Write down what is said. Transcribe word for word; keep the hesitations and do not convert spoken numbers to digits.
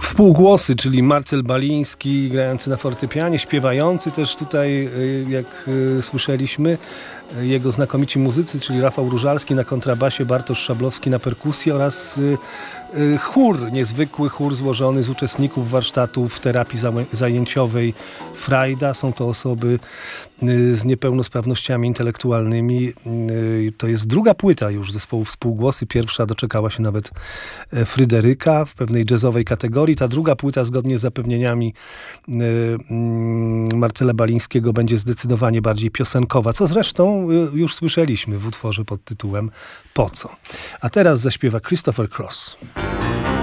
Współgłosy, czyli Marcel Baliński grający na fortepianie, śpiewający też tutaj, jak słyszeliśmy, jego znakomici muzycy, czyli Rafał Różalski na kontrabasie, Bartosz Szablowski na perkusji oraz chór, niezwykły chór złożony z uczestników warsztatów terapii zajęciowej Frajda. Są to osoby z niepełnosprawnościami intelektualnymi. To jest druga płyta już zespołu Współgłosy. Pierwsza doczekała się nawet Fryderyka w pewnej jazzowej kategorii. Ta druga płyta, zgodnie z zapewnieniami Marcela Balińskiego, będzie zdecydowanie bardziej piosenkowa, co zresztą już słyszeliśmy w utworze pod tytułem Po co? A teraz zaśpiewa Christopher Cross.